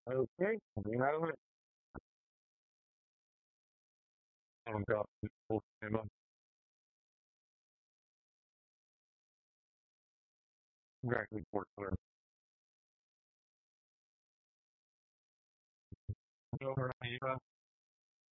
Okay, you know it. I'm got people in on exactly for over